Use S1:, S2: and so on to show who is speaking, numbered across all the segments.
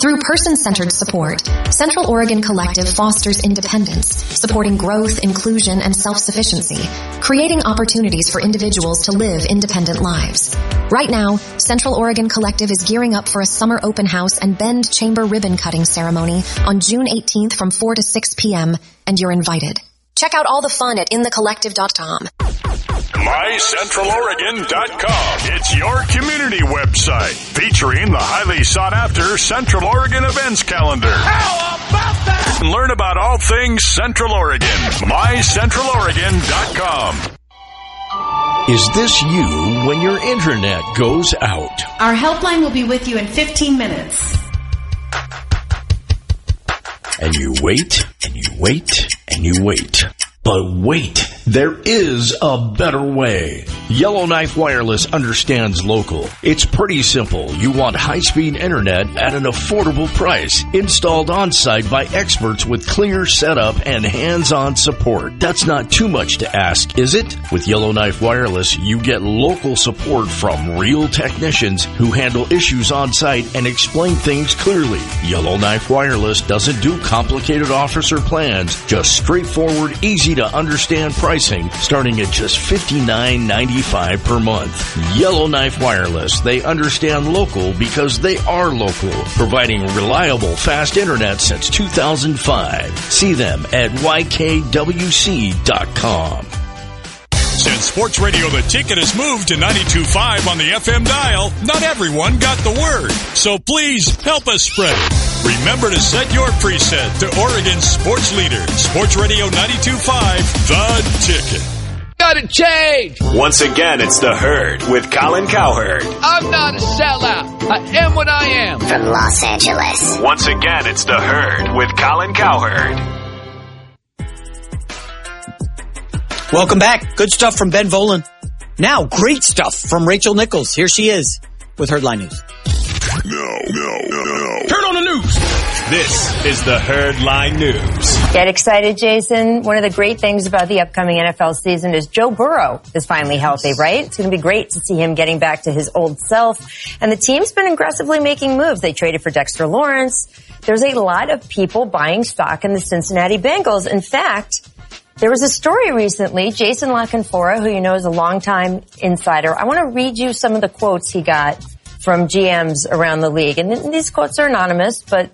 S1: Through person-centered support, Central Oregon Collective fosters independence, supporting growth, inclusion, and self-sufficiency, creating opportunities for individuals to live independent lives. Right now, Central Oregon Collective is gearing up for a summer open house and Bend Chamber ribbon cutting ceremony on June 18th from 4 to 6 p.m., and you're invited. Check out all the fun at inthecollective.com.
S2: MyCentralOregon.com. It's your community website featuring the highly sought-after Central Oregon events calendar. How about that? Learn about all things Central Oregon. MyCentralOregon.com.
S3: Is this you when your internet goes out?
S4: Our helpline will be with you in 15 minutes.
S3: And you wait, and you wait, and you wait. But wait, there is a better way. Yellowknife Wireless understands local. It's pretty simple. You want high-speed internet at an affordable price, installed on-site by experts with clear setup and hands-on support. That's not too much to ask, is it? With Yellowknife Wireless, you get local support from real technicians who handle issues on-site and explain things clearly. Yellowknife Wireless doesn't do complicated offers or plans, just straightforward, easy to understand pricing starting at just $59.95 per month. Yellowknife Wireless. They understand local because they are local, providing reliable, fast internet since 2005. See them at YKWC.com.
S2: Since Sports Radio The Ticket has moved to 92.5 on the FM dial, not everyone got the word. So please help us spread it. Remember to set your preset to Oregon's sports leader, Sports Radio 92.5, The Ticket.
S5: Gotta change!
S6: Once again, it's The Herd with Colin Cowherd.
S5: I'm not a sellout. I am what I am.
S7: From Los Angeles.
S6: Once again, it's The Herd with Colin Cowherd.
S8: Welcome back. Good stuff from Ben Volen. Now, great stuff from Rachel Nichols. Here she is with Herdline News.
S2: No.
S6: Turn on the news. This is the Herdline News.
S9: Get excited, Jason. One of the great things about the upcoming NFL season is Joe Burrow is finally healthy, right? It's going to be great to see him getting back to his old self. And the team's been aggressively making moves. They traded for Dexter Lawrence. There's a lot of people buying stock in the Cincinnati Bengals. In fact, there was a story recently, Jason La Canfora, who you know is a longtime insider. I want to read you some of the quotes he got from GMs around the league. And these quotes are anonymous, but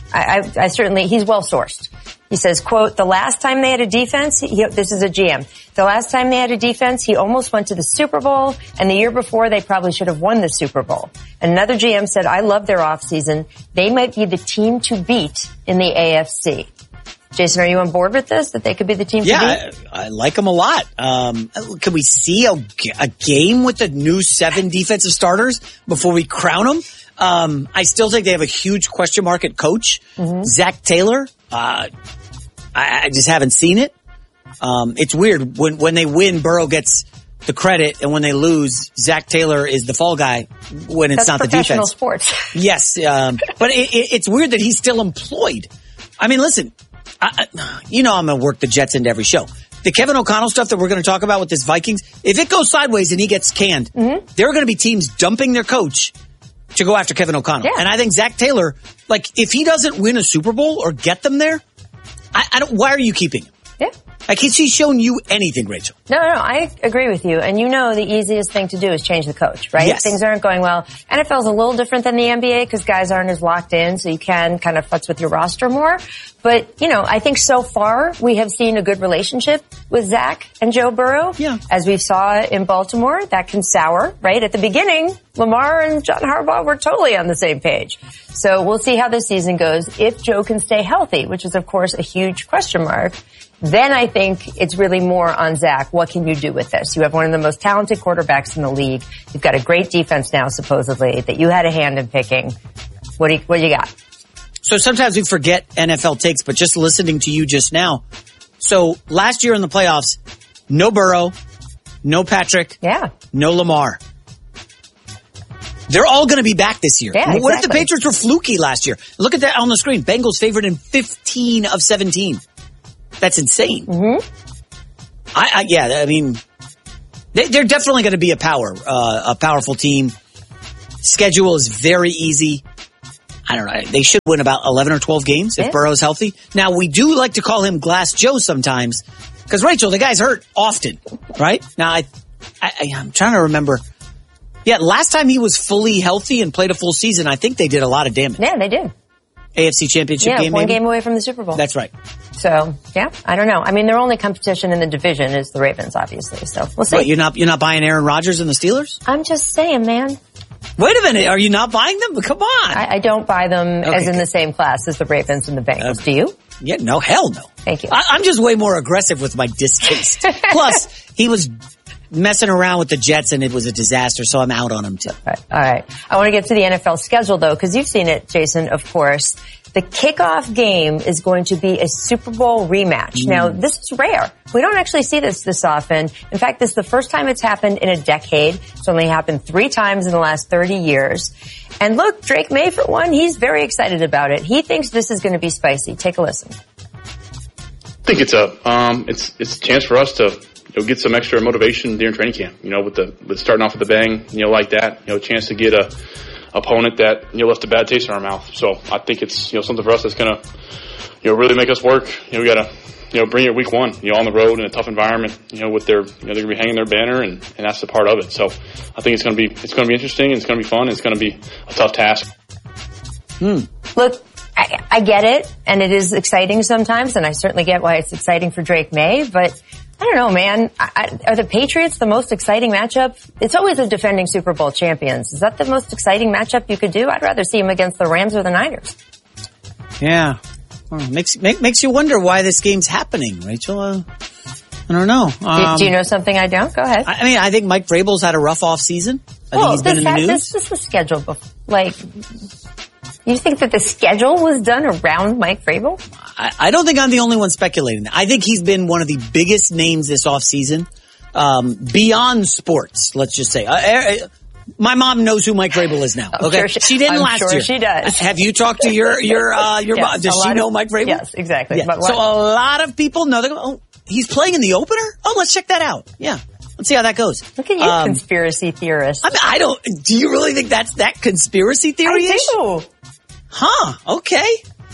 S9: I certainly, he's well sourced. He says, quote, the last time they had a defense, this is a GM, the last time they had a defense, he almost went to the Super Bowl, and the year before they probably should have won the Super Bowl. Another GM said, I love their offseason. They might be the team to beat in the AFC. Jason, are you on board with this, that they could be the team to beat?
S8: Yeah, I like them a lot. Can we see a game with the new 7 defensive starters before we crown them? I still think they have a huge question mark at coach. Mm-hmm. Zach Taylor, I just haven't seen it. It's weird. When they win, Burrow gets the credit, and when they lose, Zach Taylor is the fall guy when it's not the defense.
S9: That's professional sports.
S8: Yes, but it's weird that he's still employed. I mean, listen, you know I'm going to work the Jets into every show. The Kevin O'Connell stuff that we're going to talk about with this Vikings, if it goes sideways and he gets canned, there are going to be teams dumping their coach to go after Kevin O'Connell. Yeah. And I think Zach Taylor, like, if he doesn't win a Super Bowl or get them there, why are you keeping him?
S9: Yeah.
S8: Like, has he shown you anything, Rachel?
S9: No, I agree with you. And you know the easiest thing to do is change the coach, right?
S8: Yes.
S9: Things aren't going well. NFL's a little different than the NBA because guys aren't as locked in, so you can kind of futz with your roster more. But, you know, I think so far we have seen a good relationship with Zach and Joe Burrow.
S8: Yeah.
S9: As we saw in Baltimore, that can sour, right? At the beginning, Lamar and John Harbaugh were totally on the same page. So we'll see how this season goes. If Joe can stay healthy, which is, of course, a huge question mark, then I think it's really more on Zach. What can you do with this? You have one of the most talented quarterbacks in the league. You've got a great defense now, supposedly, that you had a hand in picking. What do you got?
S8: So sometimes we forget NFL takes, but just listening to you just now. So last year in the playoffs, no Burrow, no Patrick, no Lamar. They're all going to be back this year.
S9: Yeah,
S8: What if
S9: exactly.
S8: the Patriots were fluky last year? Look at that on the screen. Bengals favored in 15 of 17. That's insane.
S9: Mm-hmm.
S8: I mean, they're definitely going to be a powerful team. Schedule is very easy. I don't know. They should win about 11 or 12 games if Burrow's healthy. Now, we do like to call him Glass Joe sometimes because, Rachel, the guy's hurt often, right? Now, I'm trying to remember. Yeah, last time he was fully healthy and played a full season, I think they did a lot of damage.
S9: Yeah, they did.
S8: AFC Championship game,
S9: one
S8: maybe?
S9: game away from the Super Bowl.
S8: That's right.
S9: So, yeah, I don't know. I mean, their only competition in the division is the Ravens, obviously. So, we'll see.
S8: What, you're not buying Aaron Rodgers and the Steelers?
S9: I'm just saying, man.
S8: Wait a minute. Are you not buying them? Come on.
S9: I don't buy them as in the same class as the Ravens and the Bengals. Do you?
S8: Yeah, no, hell no.
S9: Thank you.
S8: I'm just way more aggressive with my distaste. Plus, he was messing around with the Jets and it was a disaster, so I'm out on him too.
S9: All right. I want to get to the NFL schedule though, because you've seen it, Jason, of course. The kickoff game is going to be a Super Bowl rematch. Now, this is rare. We don't actually see this often. In fact, this is the first time it's happened in a decade. It's only happened 3 times in the last 30 years. And look, Drake May, for one, he's very excited about it. He thinks this is going to be spicy. Take a listen.
S7: I think it's a chance for us to get some extra motivation during training camp. With starting off with a bang, like that. A chance to get a opponent that left a bad taste in our mouth. So I think it's something for us that's gonna really make us work. We gotta bring it week 1. On the road in a tough environment. With their they're gonna be hanging their banner and that's the part of it. So I think it's gonna be interesting and it's gonna be fun and it's gonna be a tough task.
S9: Look, I get it, and it is exciting sometimes, and I certainly get why it's exciting for Drake May, but I don't know, man. Are the Patriots the most exciting matchup? It's always the defending Super Bowl champions. Is that the most exciting matchup you could do? I'd rather see them against the Rams or the Niners.
S8: Yeah. Well, makes you wonder why this game's happening, Rachel. I don't know.
S9: Do you know something I don't? Go ahead.
S8: I think Mike Vrabel's had a rough off season. I think he's been in the news.
S9: This was scheduled before. You think that the schedule was done around Mike Vrabel?
S8: I don't think I'm the only one speculating that. I think he's been one of the biggest names this offseason, beyond sports, let's just say. My mom knows who Mike Vrabel is now. Okay, she didn't last year.
S9: She does.
S8: Have you talked to your mom? Does she know Mike Vrabel?
S9: Yes, exactly.
S8: Yeah. So a lot of people know. They go, oh, he's playing in the opener? Oh, let's check that out. Yeah. Let's see how that goes.
S9: Look at you, conspiracy theorist.
S8: Do you really think that's that conspiracy theory-ish?
S9: I do.
S8: Huh, okay.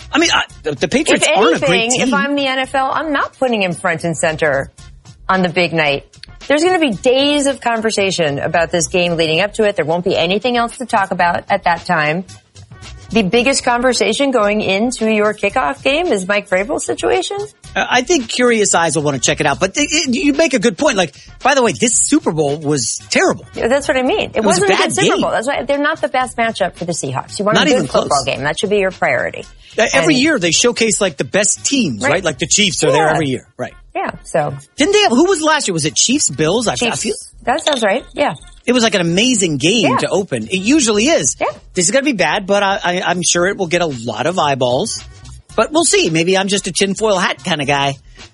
S8: The Patriots aren't a great team.
S9: If I'm the NFL, I'm not putting him front and center on the big night. There's going to be days of conversation about this game leading up to it. There won't be anything else to talk about at that time. The biggest conversation going into your kickoff game is Mike Vrabel's situation?
S8: I think curious eyes will want to check it out. But you make a good point. By the way, this Super Bowl was terrible.
S9: That's what I mean. It wasn't a good Super Bowl. That's why they're not the best matchup for the Seahawks. You want a good football game. That should be your priority.
S8: Every year they showcase the best teams, right? Like the Chiefs are there every year. Right.
S9: Yeah, so.
S8: Didn't they who was last year? Was it Chiefs, Bills?
S9: Chiefs. That sounds right, yeah.
S8: It was an amazing game to open. It usually is.
S9: Yeah.
S8: This is going to be bad, but I'm sure it will get a lot of eyeballs. But we'll see. Maybe I'm just a tinfoil hat kind of guy.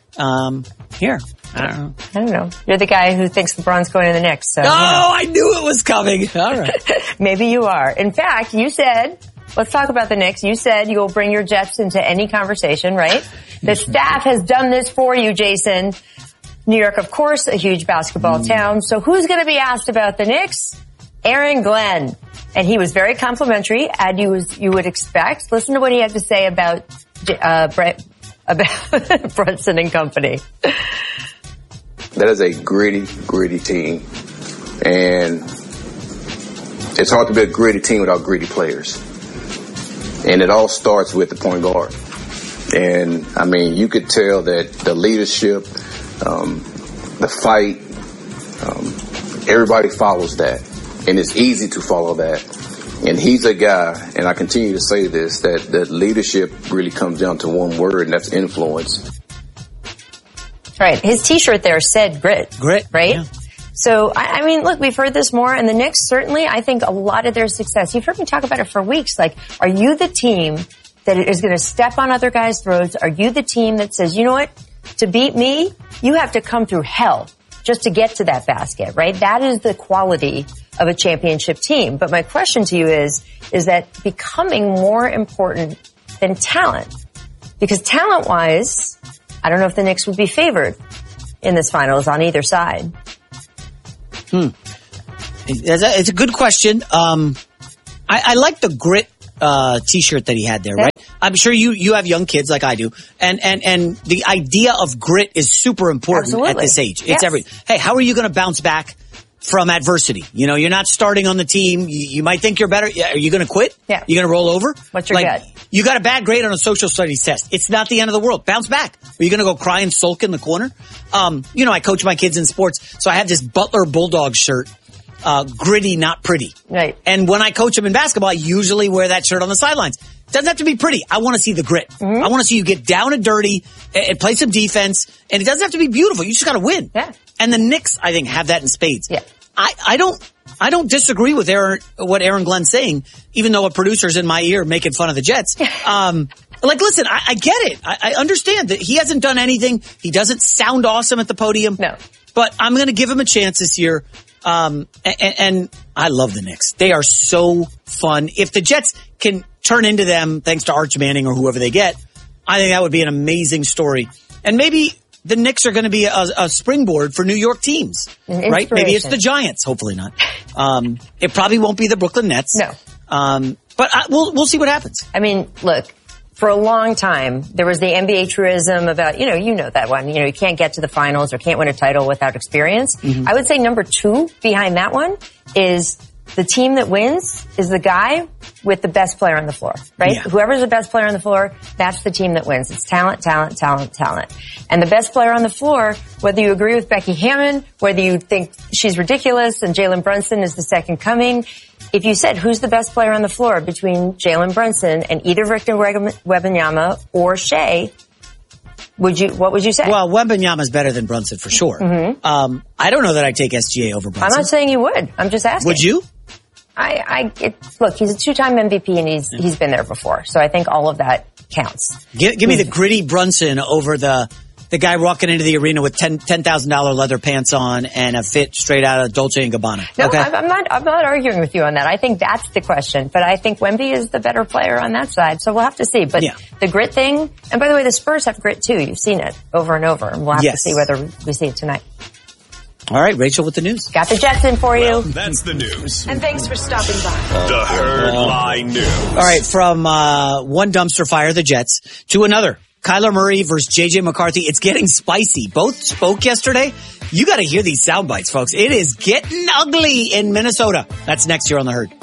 S8: Here. I don't know.
S9: You're the guy who thinks LeBron's going to the Knicks. So,
S8: I knew it was coming. All right.
S9: Maybe you are. In fact, you said, let's talk about the Knicks. You said you'll bring your Jets into any conversation, right? The staff has done this for you, Jason. New York, of course, a huge basketball town. So who's going to be asked about the Knicks? Aaron Glenn. And he was very complimentary, as you would expect. Listen to what he had to say about Brunson and company.
S10: That is a gritty team. And it's hard to be a gritty team without gritty players. And it all starts with the point guard. And, you could tell that the leadership, the fight, everybody follows that. And it's easy to follow that. And he's a guy, and I continue to say this, that leadership really comes down to one word, and that's influence.
S9: Right. His T-shirt there said grit.
S8: Grit.
S9: Right?
S8: Yeah.
S9: So, look, we've heard this more, and the Knicks, certainly, I think a lot of their success, you've heard me talk about it for weeks, are you the team that is going to step on other guys' throats? Are you the team that says, you know what, to beat me, you have to come through hell just to get to that basket, right? That is the quality of a championship team. But my question to you is that becoming more important than talent? Because talent-wise, I don't know if the Knicks would be favored in this finals on either side.
S8: It's a good question. I like the grit t-shirt that he had there, right? I'm sure you have young kids like I do. And the idea of grit is super important at this age. It's hey, how are you going to bounce back from adversity? You know, you're not starting on the team. You might think you're better. Are you going to quit?
S9: Yeah.
S8: You going to roll over?
S9: What's your gut?
S8: You got a bad grade on a social studies test. It's not the end of the world. Bounce back. Are you going to go cry and sulk in the corner? You know, I coach my kids in sports, so I have this Butler Bulldog shirt. Gritty, not pretty.
S9: Right.
S8: And when I coach them in basketball, I usually wear that shirt on the sidelines. It doesn't have to be pretty. I want to see the grit. I want to see you get down and dirty and play some defense. And it doesn't have to be beautiful. You just got to win.
S9: Yeah.
S8: And the Knicks, I think, have that in spades.
S9: Yeah.
S8: I don't disagree with what Aaron Glenn's saying, even though a producer's in my ear making fun of the Jets. Listen, I get it. I understand that he hasn't done anything. He doesn't sound awesome at the podium.
S9: No.
S8: But I'm going to give him a chance this year. And I love the Knicks. They are so fun. If the Jets can turn into them, thanks to Arch Manning or whoever they get, I think that would be an amazing story. And maybe the Knicks are going to be a springboard for New York teams, right? Maybe it's the Giants. Hopefully not. It probably won't be the Brooklyn Nets.
S9: No.
S8: But we'll see what happens.
S9: I mean, look, for a long time, there was the NBA truism about, you know that one, you can't get to the finals or can't win a title without experience. I would say number 2 behind that one is the team that wins is the guy with the best player on the floor, right? Yeah. Whoever's the best player on the floor, that's the team that wins. It's talent, talent, talent, talent. And the best player on the floor, whether you agree with Becky Hammon, whether you think she's ridiculous and Jalen Brunson is the second coming, if you said who's the best player on the floor between Jalen Brunson and either Victor Wembanyama or Shea, what would you say?
S8: Well, Wembanyama's better than Brunson for sure. I don't know that I'd take SGA over Brunson.
S9: I'm not saying you would. I'm just asking.
S8: Would you?
S9: Look, he's a 2-time MVP and he's been there before. So I think all of that counts.
S8: Give me the gritty Brunson over the guy walking into the arena with $10,000 leather pants on and a fit straight out of Dolce & Gabbana.
S9: No,
S8: okay?
S9: I'm not arguing with you on that. I think that's the question. But I think Wemby is the better player on that side. So we'll have to see. But the grit thing, and by the way, the Spurs have grit too. You've seen it over and over. And we'll have to see whether we see it tonight.
S8: All right, Rachel with the news.
S9: Got the Jets in for you.
S6: That's the news.
S4: And thanks for stopping by.
S6: The Herd Line News.
S8: All right, from one dumpster fire, the Jets, to another. Kyler Murray versus J.J. McCarthy. It's getting spicy. Both spoke yesterday. You got to hear these sound bites, folks. It is getting ugly in Minnesota. That's next year on The Herd.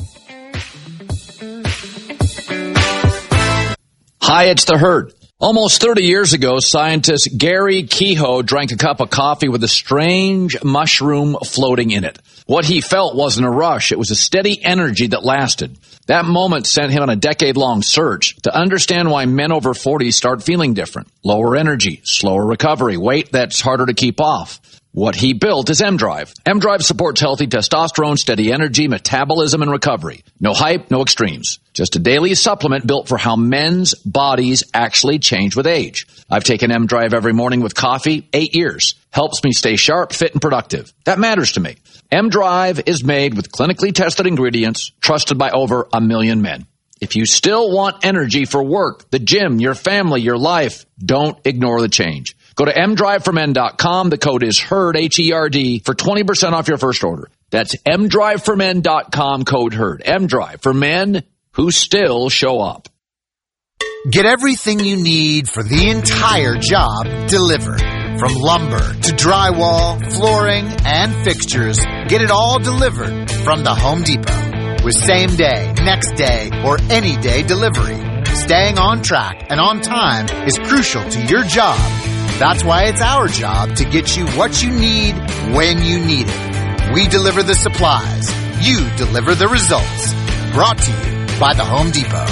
S5: Hi, it's The Herd. Almost 30 years ago, scientist Gary Kehoe drank a cup of coffee with a strange mushroom floating in it. What he felt wasn't a rush. It was a steady energy that lasted. That moment sent him on a decade-long search to understand why men over 40 start feeling different. Lower energy, slower recovery, weight that's harder to keep off. What he built is M-Drive. M-Drive supports healthy testosterone, steady energy, metabolism, and recovery. No hype, no extremes. Just a daily supplement built for how men's bodies actually change with age. I've taken M-Drive every morning with coffee, 8 years. Helps me stay sharp, fit, and productive. That matters to me. M-Drive is made with clinically tested ingredients, trusted by over 1 million men. If you still want energy for work, the gym, your family, your life, don't ignore the change. Go to mdriveformen.com. The code is HERD, H-E-R-D, for 20% off your first order. That's mdriveformen.com, code HERD. M-Drive for men who still show up.
S11: Get everything you need for the entire job delivered. From lumber to drywall, flooring, and fixtures, get it all delivered from the Home Depot. With same day, next day, or any day delivery. Staying on track and on time is crucial to your job. That's why it's our job to get you what you need when you need it. We deliver the supplies. You deliver the results. Brought to you by the Home Depot.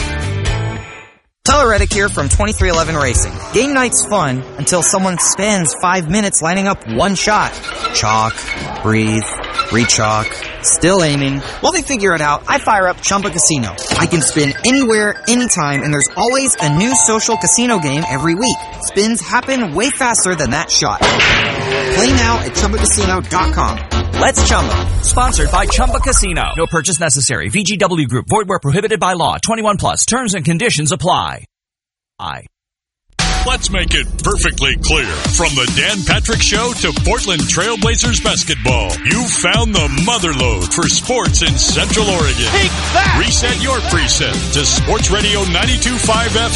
S12: Tyler Reddick here from 2311 Racing. Game night's fun until someone spends 5 minutes lining up one shot. Chalk, breathe, re-chalk, still aiming. While they figure it out, I fire up Chumba Casino. I can spin anywhere, anytime, and there's always a new social casino game every week. Spins happen way faster than that shot. Play now at ChumbaCasino.com.
S13: Let's Chumba. Sponsored by Chumba Casino. No purchase necessary. VGW Group. Void where prohibited by law. 21 plus. Terms and conditions apply.
S2: Let's make it perfectly clear. From the Dan Patrick Show to Portland Trailblazers basketball, you've found the motherlode for sports in Central Oregon.
S6: Take that!
S2: Reset your preset to Sports Radio 92.5